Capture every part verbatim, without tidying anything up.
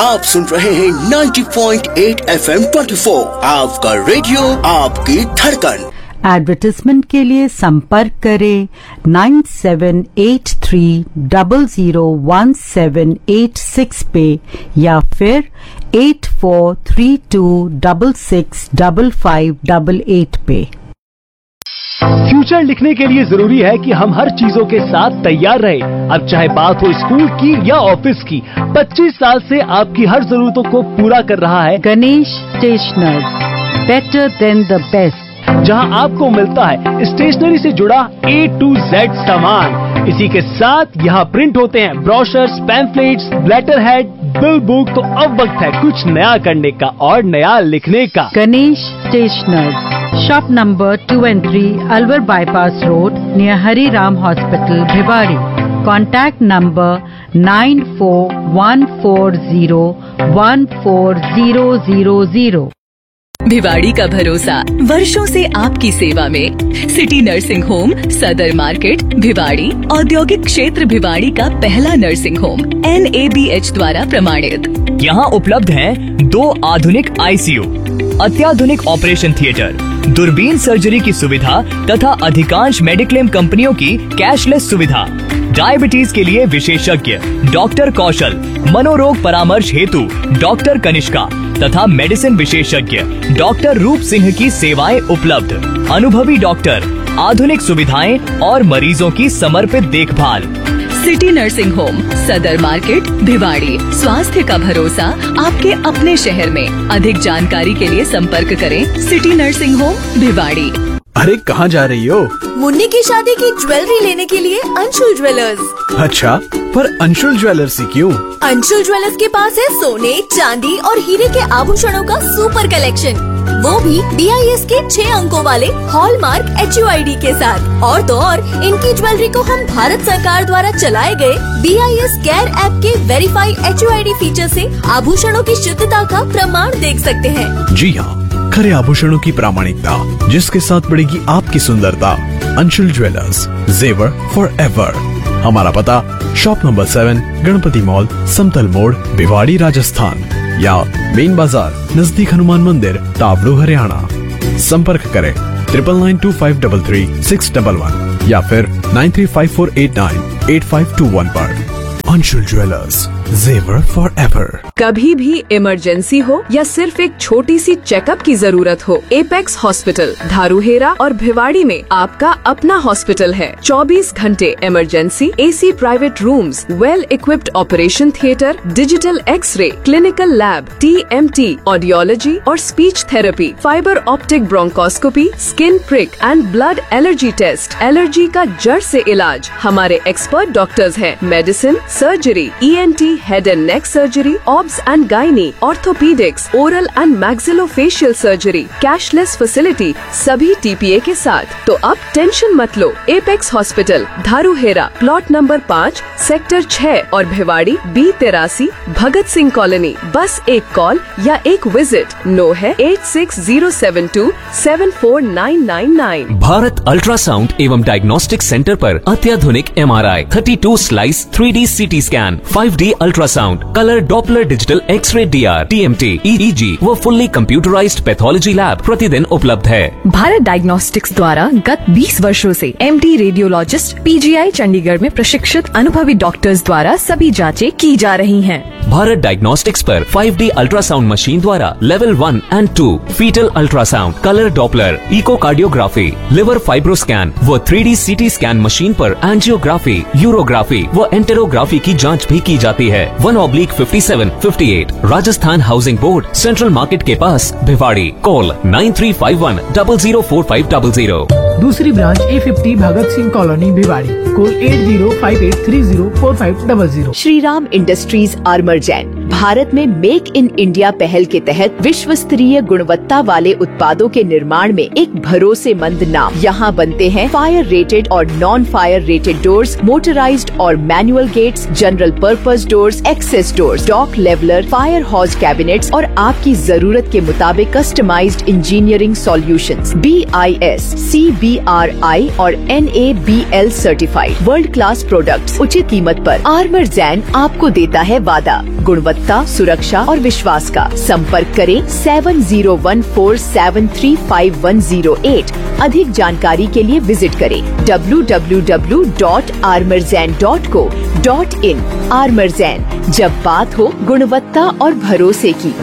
आप सुन रहे हैं नब्बे पॉइंट आठ एफ एम चौबीस, आपका रेडियो आपकी धड़कन। एडवर्टाइजमेंट के लिए संपर्क करें nine seven eight three double zero one seven eight six पे या फिर eight four three to double six double five double eight पे। फ्यूचर लिखने के लिए जरूरी है कि हम हर चीजों के साथ तैयार रहें। अब चाहे बात हो स्कूल की या ऑफिस की, पच्चीस साल से आपकी हर जरूरतों को पूरा कर रहा है Ganesh stationers, better than the best, जहां आपको मिलता है स्टेशनरी से जुड़ा ए टू जेड सामान। इसी के साथ यहाँ प्रिंट होते हैं brochures, pamphlets, letter head, bill book. तो अब वक्त है कुछ नया करने का और नया लिखने का। Ganesh stationers, shop number two and three, Alwar bypass road, near Hari Ram hospital, Bhiwadi. Contact number nine four one four zero one four zero zero zero. Bhiwadi का भरोसा वर्षों से आपकी सेवा में। सिटी नर्सिंग होम, सदर मार्केट, भिवाड़ी। औद्योगिक क्षेत्र भिवाड़ी का पहला nursing home, N A B H द्वारा प्रमाणित। यहाँ उपलब्ध हैं दो आधुनिक आई सी यू, अत्याधुनिक ऑपरेशन थिएटर, दूरबीन सर्जरी की सुविधा तथा अधिकांश मेडिक्लेम कंपनियों की कैशलेस सुविधा। डायबिटीज के लिए विशेषज्ञ डॉक्टर कौशल, मनोरोग परामर्श हेतु डॉक्टर कनिष्का तथा मेडिसिन विशेषज्ञ डॉक्टर रूप सिंह की सेवाएं उपलब्ध। अनुभवी डॉक्टर, आधुनिक सुविधाएं और मरीजों की समर्पित देखभाल। सिटी नर्सिंग होम, सदर मार्केट, भिवाड़ी। स्वास्थ्य का भरोसा आपके अपने शहर में। अधिक जानकारी के लिए संपर्क करें सिटी नर्सिंग होम, भिवाड़ी। अरे कहाँ जा रही हो? मुन्नी की शादी की ज्वेलरी लेने के लिए अंशुल ज्वेलर्स। अच्छा, पर अंशुल ज्वेलर्स ही क्यों? अंशुल ज्वेलर्स के पास है सोने, चांदी और हीरे के आभूषणों का सुपर कलेक्शन, वो भी बी आई एस के छह अंकों वाले hallmark H U I D के साथ। और तो और इनकी ज्वेलरी को हम भारत सरकार द्वारा चलाए गए B I S care app के verify H U I D feature से आभूषणों की शुद्धता का प्रमाण देख सकते हैं। जी हाँ, खरे आभूषणों की प्रामाणिकता, जिसके साथ बढ़ेगी आपकी सुंदरता। अंशुल ज्वेलर्स, जेवर फॉर एवर। हमारा पता shop number seven, Ganpati mall, समतल मोड़, भिवाड़ी, राजस्थान, या मेन बाजार नजदीक हनुमान मंदिर, तावड़ू, हरियाणा। संपर्क करें triple nine to five double three six double one या फिर nine three five four eight nine eight five to one पर। अंशुल ज्वेलर्स, जेवर फॉर एवर। कभी भी इमरजेंसी हो या सिर्फ एक छोटी सी चेकअप की जरूरत हो, एपेक्स हॉस्पिटल धारूहेरा और भिवाड़ी में आपका अपना हॉस्पिटल है। चौबीस घंटे emergency, AC private rooms, well equipped operation theatre, digital x ray, clinical lab, T M T, audiology और speech therapy, fibre optic bronchoscopy, skin prick and blood allergy test, allergy का जड़ से इलाज। हमारे एक्सपर्ट डॉक्टर्स हैं। Medicine, surgery, E N T, head and neck surgery, obs and gynae, orthopaedics, oral and maxillofacial surgery, cashless facility, सभी T P A के साथ। तो अब टेंशन मत लो। एपेक्स हॉस्पिटल धारूहेरा, प्लॉट नंबर पाँच, सेक्टर छह और भिवाड़ी बी तिरासी, भगत सिंह कॉलोनी। बस एक कॉल या एक विजिट। नो है eight six zero seven to seven four nine nine nine. Bharat ultrasound एवं डायग्नोस्टिक सेंटर पर अत्याधुनिक एम आर आई, thirty two slice three D C T scan, five D ultrasound, colour Doppler digital x ray, D R, T M T, ई ई जी व fully computerised pathology lab प्रतिदिन उपलब्ध है। Bharat diagnostics द्वारा गत बीस वर्षों से M D radiologist P G आई चंडीगढ़ में प्रशिक्षित अनुभवी डॉक्टर्स द्वारा सभी जांचें की जा रही हैं। भारत डायग्नोस्टिक्स पर फाइव डी अल्ट्रासाउंड मशीन द्वारा level one and to, fetal ultrasound, colour Doppler, echocardiography, liver fibroscan व three D C T scan machine पर एंजियोग्राफी, यूरोग्राफी व एंटेरोग्राफी की जांच भी की जाती है। One oblique fifty seven fifty eight, Rajasthan housing board, central market के पास, Bhiwadi. Call nine three five one double zero four five double zero. दूसरी branch A fifty Bhagat Singh colony, Bhiwadi. Call at zero five eight three zero four five double zero. Shri Ram industries armour Jain Bharat में make in India पहल के तहत विश्व स्तरीय गुणवत्ता वाले उत्पादों के निर्माण में एक भरोसेमंद नाम। यहाँ बनते हैं फायर रेटेड और non fire rated doors, motorised और manual gets, general purpose doors, access doors, dock leveller, fire हॉज cabinets और आपकी जरूरत के मुताबिक customised engineering solutions. B I S, C B are आई और N A B L certified world class products उचित कीमत पर। आर्मर जैन आपको देता है वादा, गुणवत्ता गुणवत्ता, सुरक्षा और विश्वास का। संपर्क करें seven zero one four seven three five one zero eight. अधिक जानकारी के लिए विजिट करें W W W dot आर्मरजैन dot co dot in. आर्मरजैन, जब बात हो गुणवत्ता और भरोसे की।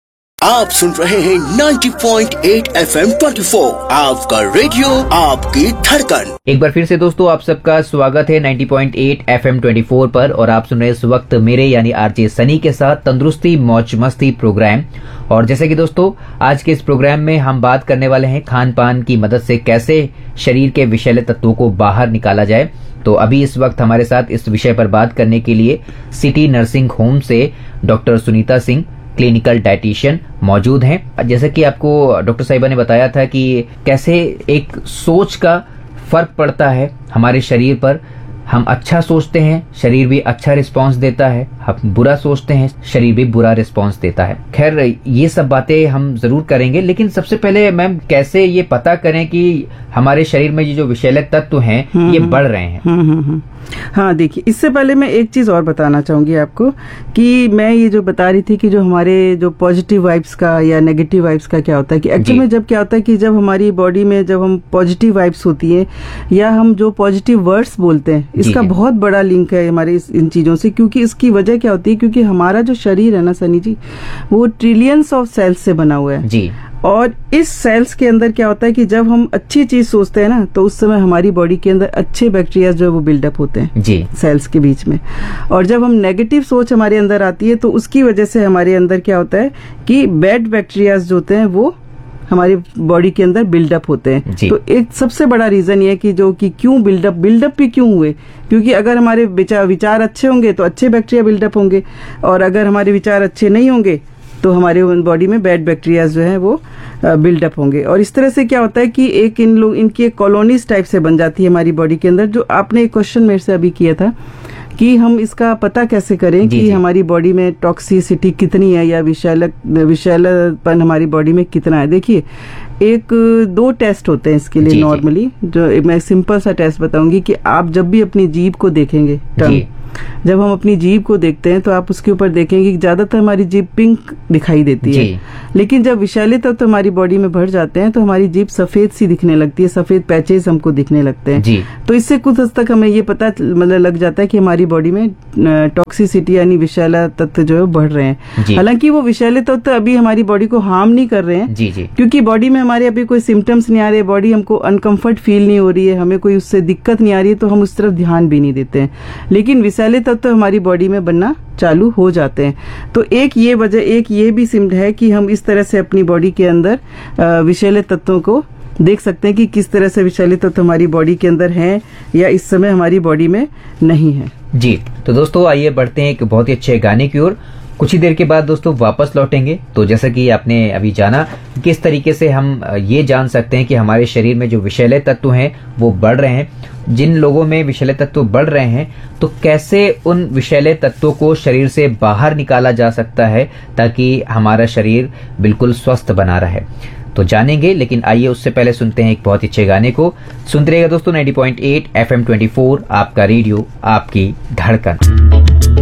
आप सुन रहे हैं ninety point eight F M चौबीस, आपका रेडियो, आपकी धड़कन। एक बार फिर से दोस्तों आप सबका स्वागत है ninety point eight F M चौबीस पर, और आप सुन रहे हैं इस वक्त मेरे यानी आरजे सनी के साथ तंदुरुस्ती मौज मस्ती प्रोग्राम। और जैसे कि दोस्तों आज के इस प्रोग्राम में हम बात करने वाले हैं खान पान की मदद से कैसे शरीर के विषैले तत्वों को बाहर निकाला जाए। तो अभी इस वक्त हमारे साथ इस विषय पर बात करने के लिए सिटी नर्सिंग होम से doctor Sunita Singh, clinical dietitian, मौजूद हैं। जैसे कि आपको डॉक्टर साहिबा ने बताया था कि कैसे एक सोच का फर्क पड़ता है हमारे शरीर पर। हम अच्छा सोचते हैं, शरीर भी अच्छा रिस्पांस देता है। हम बुरा सोचते हैं, शरीर भी बुरा रिस्पांस देता है। खैर ये सब बातें हम जरूर करेंगे, लेकिन सबसे पहले मैम कैसे ये पता करें कि हमारे शरीर में ये जो विषैले तत्व हैं ये बढ़ रहे हैं। हुँ, हुँ, हुँ. हाँ देखिए, इससे पहले मैं एक चीज और बताना चाहूंगी आपको कि मैं ये जो बता रही थी कि जो हमारे जो पॉजिटिव वाइब्स का या नेगेटिव वाइब्स का क्या होता है कि एक्चुअली में जब क्या होता है कि जब हमारी बॉडी में जब हम पॉजिटिव वाइब्स होती है या हम जो पॉजिटिव वर्ड्स बोलते हैं, इसका बहुत बड़ा लिंक है हमारे इस, इन चीजों से। क्योंकि इसकी वजह क्या होती है, क्योंकि हमारा जो शरीर है ना सनी जी, वो ट्रिलियंस ऑफ सेल्स से बना हुआ है जी। और इस सेल्स के अंदर क्या होता है कि जब हम अच्छी चीज सोचते हैं ना, तो उस समय हमारी बॉडी के अंदर अच्छे बैक्टीरिया जो है वो बिल्डअप होते हैं जी सेल्स के बीच में। और जब हम नेगेटिव सोच हमारे अंदर आती है तो उसकी वजह से हमारे अंदर क्या होता है कि बैड बैक्टीरिया जो होते हैं वो हमारी बॉडी के अंदर बिल्डअप होते हैं। तो एक सबसे बड़ा रीजन ये है कि जो कि क्यों बिल्डअप बिल्डअप भी क्यों हुए, क्योंकि अगर हमारे विचार विचार अच्छे होंगे तो अच्छे बैक्टीरिया बिल्डअप होंगे, और अगर हमारे विचार अच्छे नहीं होंगे तो हमारे बॉडी में बैड बैक्टीरिया जो है वो बिल्डअप होंगे। और इस तरह से क्या होता है कि एक इन लोग इनकी एक कॉलोनीज टाइप से बन जाती है हमारी बॉडी के अंदर। जो आपने एक क्वेश्चन मेरे से अभी किया था कि हम इसका पता कैसे करें कि हमारी बॉडी में टॉक्सिसिटी कितनी है या विषैला विषैलापन हमारी बॉडी में कितना है। देखिए, एक दो टेस्ट होते हैं इसके लिए नॉर्मली, जो मैं सिंपल सा टेस्ट बताऊंगी कि आप जब भी अपनी जीभ को देखेंगे, टंग, जब हम अपनी जीभ को देखते हैं तो आप उसके ऊपर देखेंगे कि ज्यादातर हमारी जीभ पिंक दिखाई देती है, लेकिन जब विषैले तत्व तो हमारी बॉडी में भर जाते हैं तो हमारी जीभ सफेद सी दिखने लगती है, सफेद पैचेस हमको दिखने लगते हैं। तो इससे कुछ हद तक हमें ये पता मतलब लग जाता है कि हमारी बॉडी में टॉक्सिसिटी यानी विषैला तत्व जो है बढ़ रहे हैं। हालांकि वो विषैले तत्व अभी हमारी बॉडी को हार्म नहीं कर रहे हैं, जी जी। क्योंकि बॉडी में हमारे अभी कोई सिम्टम्स नहीं आ रहे, बॉडी हमको अनकंफर्ट फील नहीं हो रही है, हमें कोई उससे दिक्कत नहीं आ रही है, तो हम उस तरफ ध्यान भी नहीं देते हैं। लेकिन विषैले तत्व तो हमारी बॉडी में बनना चालू हो जाते हैं। तो एक ये वजह, एक ये भी सिम्टम है कि हम इस तरह से अपनी बॉडी के अंदर विषैले तत्वों को देख सकते हैं कि किस तरह से विषैले तत्व हमारी बॉडी के अंदर हैं या इस समय हमारी बॉडी में नहीं है। जी तो दोस्तों आइए बढ़ते हैं एक बहुत ही अच्छे गाने की ओर। कुछ ही देर के बाद दोस्तों वापस लौटेंगे। तो जैसा कि आपने अभी जाना किस तरीके से हम ये जान सकते हैं कि हमारे शरीर में जो विषैले तत्व हैं वो बढ़ रहे हैं, जिन लोगों में विषैले तत्व बढ़ रहे हैं तो कैसे उन विषैले तत्वों को शरीर से बाहर निकाला जा सकता है ताकि हमारा शरीर बिल्कुल स्वस्थ बना रहे, तो जानेंगे। लेकिन आइए उससे पहले सुनते हैं एक बहुत ही अच्छे गाने को। सुनते रहिएगा दोस्तों ninety point eight F M चौबीस, आपका रेडियो, आपकी धड़कन।